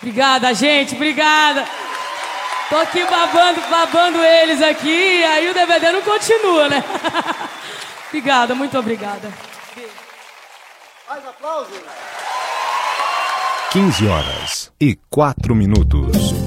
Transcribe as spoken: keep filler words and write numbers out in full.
Obrigada, gente, obrigada. Tô aqui babando, babando eles aqui, aí o D V D não continua, né? Obrigada, muito obrigada. Mais aplausos. quinze horas e quatro minutos.